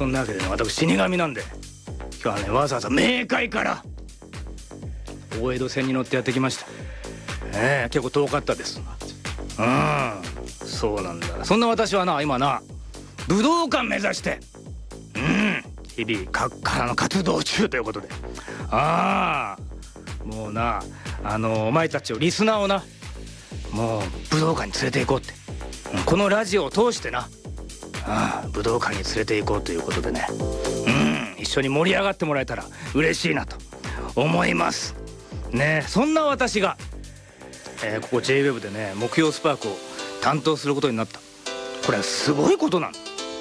そんなわけでね、私死神なんで今日はねわざわざ冥界から大江戸線に乗ってやってきました。結構遠かったです。そうなんだ。そんな私はな今な武道館目指して日々からの活動中ということで、もうなお前たちをリスナーをなもう武道館に連れて行こうって、このラジオを通してな武道館に連れて行こうということでね、一緒に盛り上がってもらえたら嬉しいなと思いますね。そんな私が、ここ J-WEB でね木曜スパークを担当することになった。これはすごいことなんだ。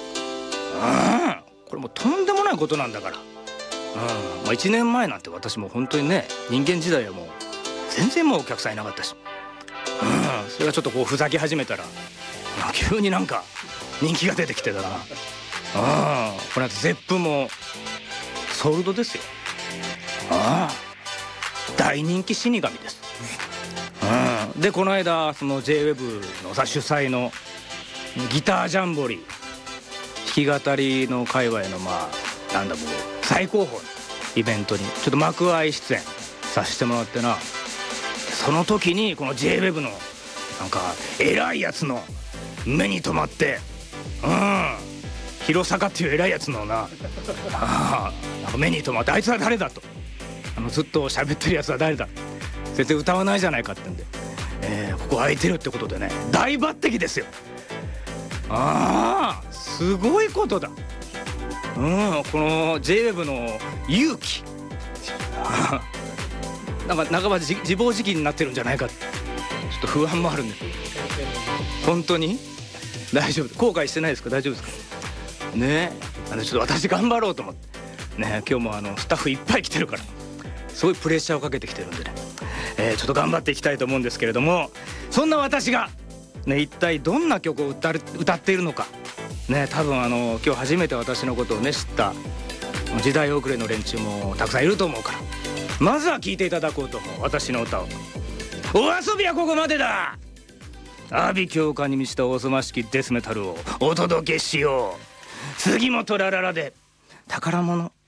これもうとんでもないことなんだから。1年前なんて私も本当にね人間時代はもう全然もうお客さんいなかったし、それがちょっとこうふざけ始めたら急になんか人気が出てきてたな。これゼップもソールドですよ。大人気死神です。でこの間その J-WEB の主催のギタージャンボリー弾き語りの界隈のなんだもう最高峰のイベントにちょっと幕間出演させてもらってな、その時にこの J-WEB のなんか偉いやつの目に留まって、広坂っていう偉いやつのなんか目に留まって、あいつは誰だと、ずっと喋ってるやつは誰だ、全然歌わないじゃないかってんで、ここ空いてるってことでね大抜擢ですよ。すごいことだ。この J-WEB の勇気なんか半ば自暴自棄になってるんじゃないかってちょっと不安もあるんで。本当に大丈夫、後悔してないですか？大丈夫ですかね。ちょっと私頑張ろうと思ってね、今日もスタッフいっぱい来てるからすごいプレッシャーをかけてきてるんでね、ちょっと頑張っていきたいと思うんですけれども、そんな私がね一体どんな曲を歌っているのかね、多分今日初めて私のことをね知った時代遅れの連中もたくさんいると思うから、まずは聴いていただこうと思う私の歌を。お遊びはここまでだ。阿鼻教官に満ちたおぞましきデスメタルをお届けしよう。杉本ラララで宝物。